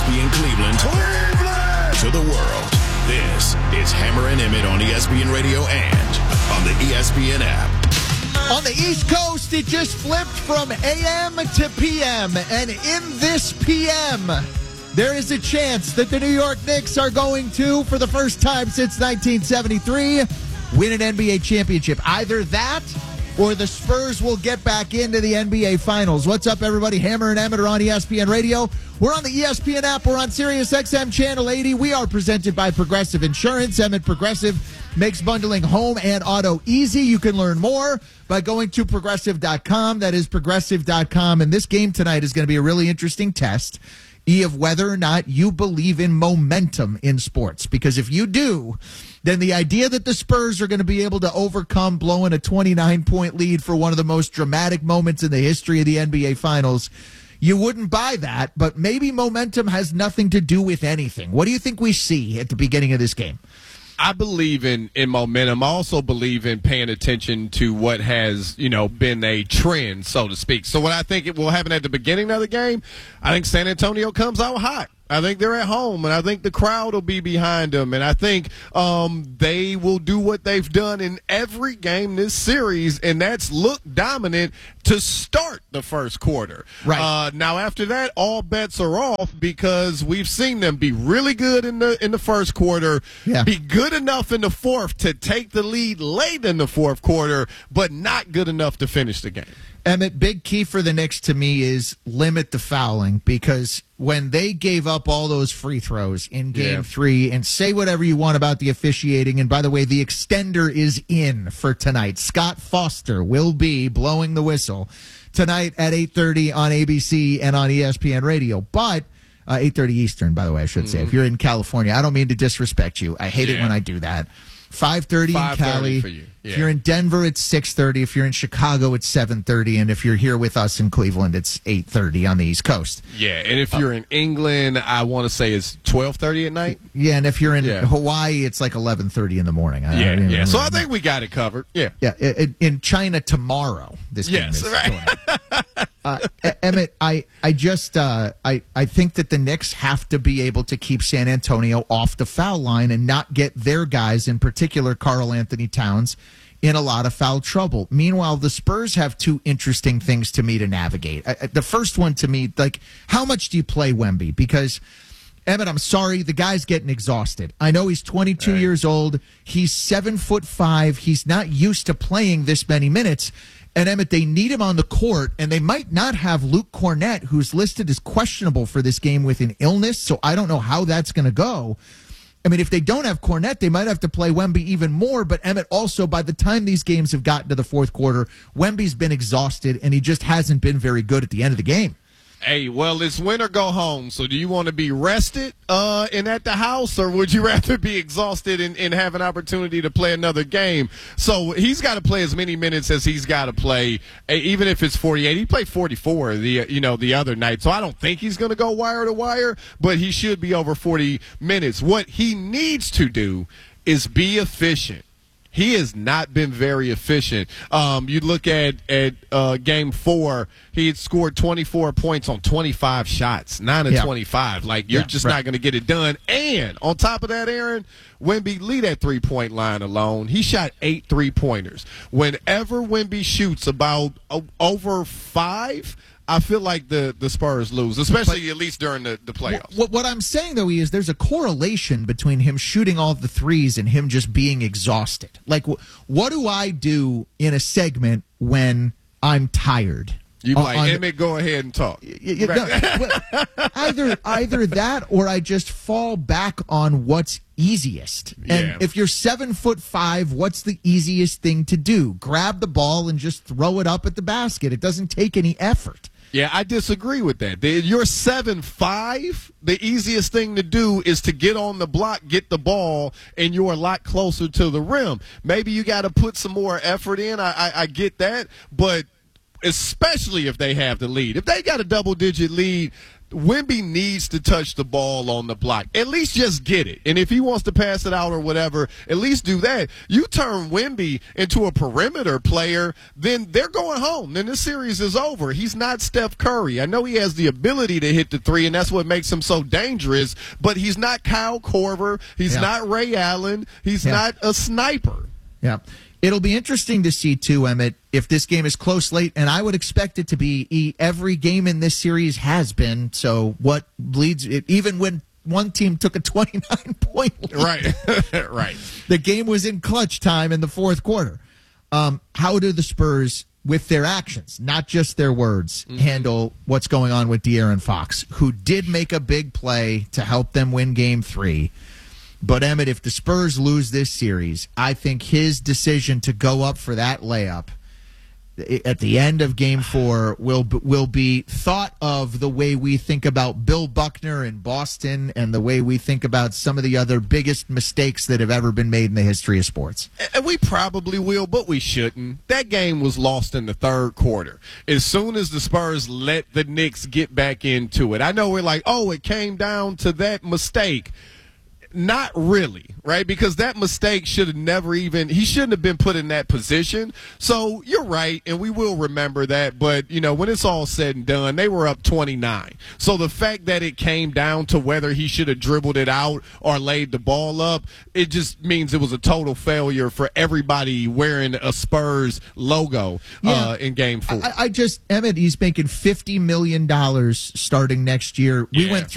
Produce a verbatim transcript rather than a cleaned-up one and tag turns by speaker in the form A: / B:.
A: P N Cleveland, Cleveland to the world. This is Hammer and Emmett on E S P N Radio and on the E S P N app.
B: On the East Coast, it just flipped from A M to P M. And in this P M, there is a chance that the New York Knicks are going to, for the first time since nineteen seventy-three, win an N B A championship. Either that or the Spurs will get back into the N B A Finals. What's up, everybody? Hammer and Emmett are on E S P N Radio. We're on the E S P N app. We're on Sirius X M Channel eighty. We are presented by Progressive Insurance. Emmett Progressive makes bundling home and auto easy. You can learn more by going to progressive dot com. That is progressive dot com. And this game tonight is going to be a really interesting test, E, of whether or not you believe in momentum in sports. Because if you do, then the idea that the Spurs are going to be able to overcome blowing a twenty-nine point lead for one of the most dramatic moments in the history of the N B A Finals, you wouldn't buy that. But maybe momentum has nothing to do with anything. What do you think we see at the beginning of this game?
C: I believe in, in momentum. I also believe in paying attention to what has, you know, been a trend, so to speak. So what I think it will happen at the beginning of the game, I think San Antonio comes out hot. I think they're at home, and I think the crowd will be behind them, and I think um, they will do what they've done in every game this series, and that's look dominant to start the first quarter.
B: Right.
C: Uh, now, after that, all bets are off because we've seen them be really good in the in the first quarter,
B: yeah.
C: be good enough in the fourth to take the lead late in the fourth quarter, but not good enough to finish the game.
B: Emmett, big key for the Knicks to me is limit the fouling, because when they gave up all those free throws in game
C: yeah.
B: three, and say whatever you want about the officiating, and by the way, the extender is in for tonight. Scott Foster will be blowing the whistle tonight at eight thirty on A B C and on E S P N Radio. But uh, eight thirty Eastern, by the way, I should mm-hmm. say. If you're in California, I don't mean to disrespect you. I hate yeah. it when I do that. five thirty in Cali.
C: For you. Yeah.
B: If you're in Denver, it's six thirty. If you're in Chicago, it's seven thirty. And if you're here with us in Cleveland, it's eight thirty on the East Coast.
C: Yeah, and if you're in England, I want to say it's twelve thirty at night.
B: Yeah, and if you're in
C: yeah.
B: Hawaii, it's like eleven thirty in the morning. I,
C: yeah,
B: I
C: yeah. So I think we got it covered. Yeah.
B: Yeah, in, in China tomorrow, this game
C: yes,
B: is
C: right.
B: uh, Emmett, I, I just uh, I, I think that the Knicks have to be able to keep San Antonio off the foul line and not get their guys, in particular Karl Anthony Towns, in a lot of foul trouble. Meanwhile, the Spurs have two interesting things to me to navigate. I, the first one to me, like, how much do you play Wemby? Because, Emmett, I'm sorry, the guy's getting exhausted. I know he's twenty-two right. years old. He's seven foot five. He's not used to playing this many minutes. And, Emmett, they need him on the court, and they might not have Luke Cornett, who's listed as questionable for this game with an illness, so I don't know how that's going to go. I mean, if they don't have Cornett, they might have to play Wemby even more. But, Emmett, also, by the time these games have gotten to the fourth quarter, Wemby's been exhausted, and he just hasn't been very good at the end of the game.
C: Hey, well, it's win or go home. So do you want to be rested uh, and at the house, or would you rather be exhausted and, and have an opportunity to play another game? So he's got to play as many minutes as he's got to play, even if it's forty-eight. He played forty-four the you know the other night, so I don't think he's going to go wire to wire, but he should be over forty minutes. What he needs to do is be efficient. He has not been very efficient. Um, you look at at uh, game four, he had scored twenty-four points on twenty-five shots, nine of yeah. twenty-five. Like, you're yeah, just right. not going to get it done. And on top of that, Aaron, Wemby lead that three-point line alone. He shot eight three-pointers. Whenever Wemby shoots about uh, over five, I feel like the, the Spurs lose, especially but, at least during the, the playoffs.
B: What, what I'm saying, though, is there's a correlation between him shooting all the threes and him just being exhausted. Like, what do I do in a segment when I'm tired?
C: You uh, like, Emmett, go ahead and talk.
B: Y- y- no, well, either, either that or I just fall back on what's easiest. And
C: yeah.
B: if you're seven foot five, what's the easiest thing to do? Grab the ball and just throw it up at the basket. It doesn't take any effort.
C: Yeah, I disagree with that. You're seven five. The easiest thing to do is to get on the block, get the ball, and you're a lot closer to the rim. Maybe you got to put some more effort in. I, I, I get that. But especially if they have the lead. If they got a double-digit lead, Wemby needs to touch the ball on the block. At least just get it. And if he wants to pass it out or whatever, at least do that. You turn Wemby into a perimeter player, then they're going home. Then this series is over. He's not Steph Curry. I know he has the ability to hit the three, and that's what makes him so dangerous, but he's not Kyle Korver. He's yeah. not Ray Allen. He's yeah. not a sniper.
B: Yeah. It'll be interesting to see, too, Emmett, if this game is close late, and I would expect it to be. Every game in this series has been. So what leads, even when one team took a twenty-nine point lead.
C: Right, right.
B: The game was in clutch time in the fourth quarter. Um, how do the Spurs, with their actions, not just their words, mm-hmm. handle what's going on with De'Aaron Fox, who did make a big play to help them win game three? But, Emmett, if the Spurs lose this series, I think his decision to go up for that layup at the end of game four will will be thought of the way we think about Bill Buckner in Boston and the way we think about some of the other biggest mistakes that have ever been made in the history of sports.
C: And we probably will, but we shouldn't. That game was lost in the third quarter. As soon as the Spurs let the Knicks get back into it. I know we're like, oh, it came down to that mistake. Not really, right? Because that mistake should have never even – he shouldn't have been put in that position. So you're right, and we will remember that. But, you know, when it's all said and done, they were up twenty-nine. So the fact that it came down to whether he should have dribbled it out or laid the ball up, it just means it was a total failure for everybody wearing a Spurs logo yeah. uh, in Game four.
B: I, I just – Emmett, he's making fifty million dollars starting next year. We
C: yeah.
B: went